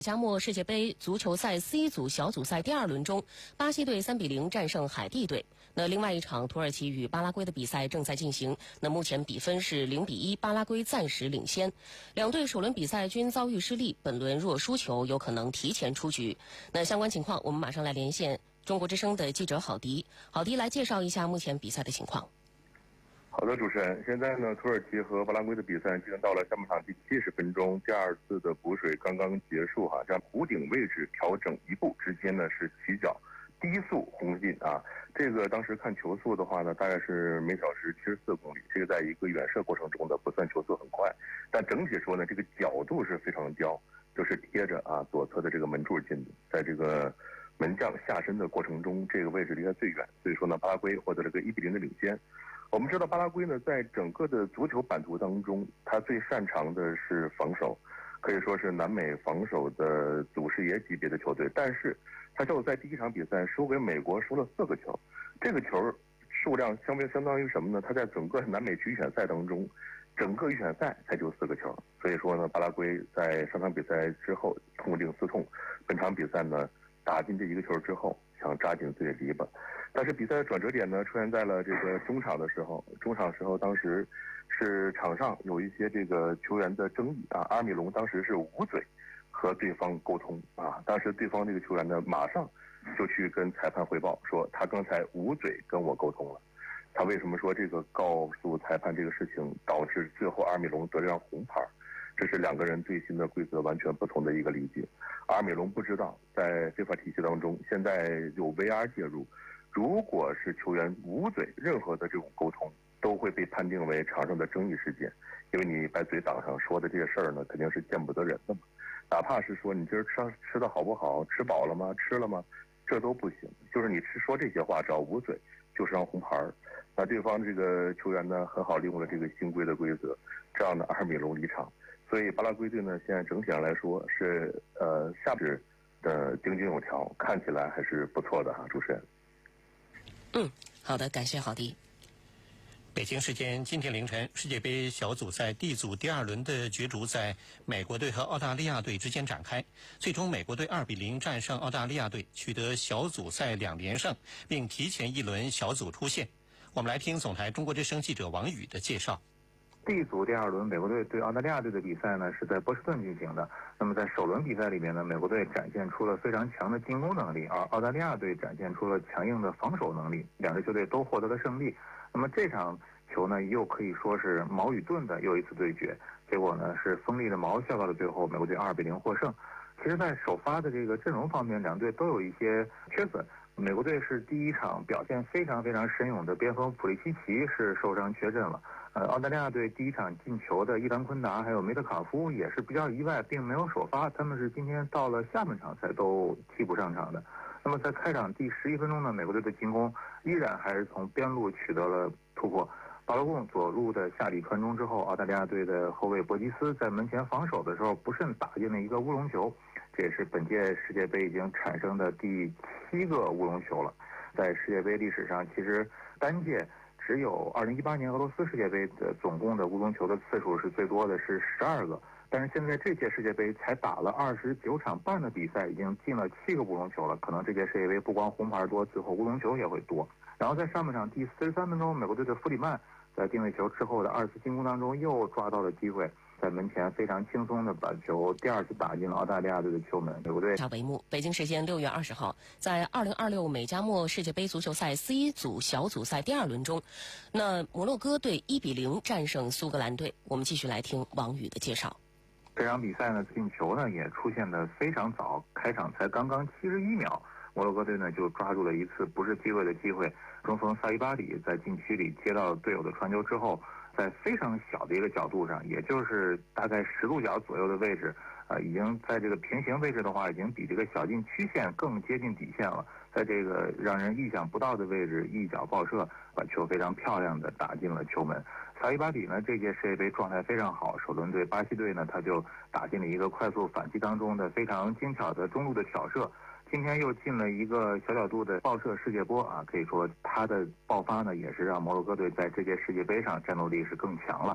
加墨世界杯足球赛 C 组小组赛第2轮中，巴西队3-0战胜海地队。那另外一场土耳其与巴拉圭的比赛正在进行，那目前比分是0-1，巴拉圭暂时领先。两队首轮比赛均遭遇失利，本轮若输球，有可能提前出局。那相关情况，我们马上来连线中国之声的记者郝迪。郝迪来介绍一下目前比赛的情况。 好的，主持人，现在呢，土耳其和巴拉圭的比赛进行到了下半场第70分钟，第2次的补水刚刚结束哈，这样弧顶位置调整一步之间呢是起脚，低速轰进啊，这个当时看球速的话呢，大概是每小时74公里，这个在一个远射过程中的不算球速很快，但整体说呢，这个角度是非常刁，就是贴着左侧的这个门柱进的，在这个门将下身的过程中，这个位置离他最远，所以说呢，巴拉圭获得了个1-0的领先。我们知道巴拉圭呢，在整个的足球版图当中，他最擅长的是防守，可以说是南美防守的祖师爷级别的球队。但是，他就在第一场比赛输给美国，输了4个球，这个球数量相当于什么呢？他在整个南美区预选赛当中，整个预选赛才就4个球。所以说呢，巴拉圭在上场比赛之后痛定思痛，本场比赛呢打进这1个球之后，想扎紧自己的篱笆。但是比赛的转折点呢，出现在了这个中场时候，当时是场上有一些这个球员的争议阿尔米隆当时是捂嘴和对方沟通当时对方这个球员呢马上就去跟裁判汇报说他刚才捂嘴跟我沟通了。他为什么说这个告诉裁判这个事情导致最后阿尔米隆得这张红牌？这是2个人对新的规则完全不同的一个理解。阿尔米隆不知道在非法体系当中现在有 VR 介入，如果是球员捂嘴，任何的这种沟通都会被判定为场上的争议事件，因为你把嘴挡上说的这些事儿呢，肯定是见不得人的嘛。哪怕是说你今儿吃的好不好，吃饱了吗，吃了吗，这都不行。就是你说这些话，只要捂嘴，就是张红牌。那对方这个球员呢，很好利用了这个新规的规则，这样的阿尔米隆离场。所以巴拉圭队呢，现在整体上来说是下肢的井井有条，看起来还是不错的主持人。 好的，感谢郝迪。 北京时间今天凌晨，世界杯小组赛 D 组第2轮的角逐在美国队和澳大利亚队之间展开，最终美国队2-0战胜澳大利亚队，取得小组赛2连胜，并提前1轮小组出线。我们来听总台中国之声记者王宇的介绍。 D 组第2轮，美国队对澳大利亚队的比赛呢是在波士顿进行的。那么在首轮比赛里面呢，美国队展现出了非常强的进攻能力，而澳大利亚队展现出了强硬的防守能力，两支球队都获得了胜利。那么这场球呢，又可以说是矛与盾的又一次对决，结果呢是锋利的矛笑到了最后，美国队2-0获胜。其实，在首发的这个阵容方面，两队都有一些缺损。美国队是第一场表现非常神勇的边锋普利西奇是受伤缺阵了。澳大利亚队第一场进球的伊兰昆达还有梅特卡夫也是比较意外，并没有首发，他们是今天到了下半场才都替补上场的。那么在开场第11分钟呢，美国队的进攻依然还是从边路取得了突破。巴勒贡左路的下底传中之后，澳大利亚队的后卫博吉斯在门前防守的时候不慎打进了一个乌龙球，这也是本届世界杯已经产生的第7个乌龙球了。在世界杯历史上，其实单届只有2018年俄罗斯世界杯的总共的乌龙球的次数是最多的，是12个。但是现在这届世界杯才打了29场半的比赛，已经进了7个乌龙球了。可能这届世界杯不光红牌多，最后乌龙球也会多。然后在上半场第43分钟，美国队的弗里曼在定位球之后的2次进攻当中又抓到了机会，在门前非常轻松的把球第2次打进了澳大利亚队的球门。美国队为幕。北京时间6月20号，在2026美加墨世界杯足球赛 C 组小组赛第2轮中，那摩洛哥队1-0战胜苏格兰队。我们继续来听王宇的介绍。 这场比赛呢，进球呢也出现的非常早，开场才刚刚71秒，摩洛哥队呢就抓住了一次不是机会的机会。中锋萨伊巴里在禁区里接到队友的传球之后，在非常小的一个角度上，也就是大概10度角左右的位置，已经在这个平行位置的话，已经比这个小禁区线更接近底线了。在这个让人意想不到的位置一脚爆射，把球非常漂亮的打进了球门。萨伊巴里呢，这届世界杯状态非常好，首轮对巴西队呢，他就打进了一个快速反击当中的非常精巧的中路的挑射。今天又进了一个小角度的爆射世界波可以说他的爆发呢，也是让摩洛哥队在这届世界杯上战斗力是更强了。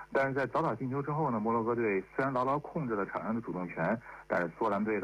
但是在早早进球之后呢，摩洛哥队虽然牢牢控制了场上的主动权，但是苏格兰队